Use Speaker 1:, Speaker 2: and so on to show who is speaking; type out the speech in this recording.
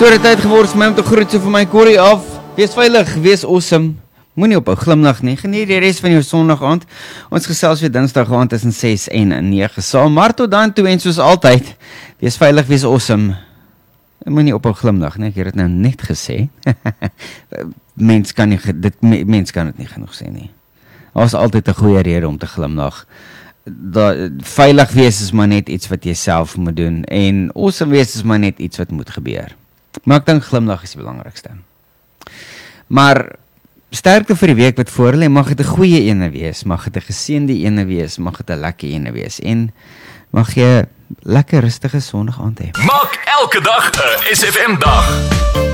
Speaker 1: So het tyd geword vir my om te groet so vir my Corrie af. Wees veilig, wees awesome. Moenie ophou glimlag nie. Geniet die res van jou Sondag aand. Ons gesels weer Dinsdag aand tussen 6 en 9 saam. Maar tot dan toe en soos altyd, wees veilig, wees awesome. Moenie ophou glimlag nie. Ek het dit nou net gesê. Mens kan dit nie genoeg sê nie. Daar is altyd 'n goeie rede om te glimlag. Veilig wees is maar net iets wat jy self moet doen en awesome wees is maar net iets wat moet gebeur. Maar ek dink glimlag is die belangrikste. Maar sterkte vir die week wat voor lê, mag dit 'n goeie ene wees, mag dit 'n geseënde ene wees, mag dit 'n lekker ene wees en mag jy 'n lekker rustige Sondag aand hê.
Speaker 2: Maak elke dag 'n SFM dag.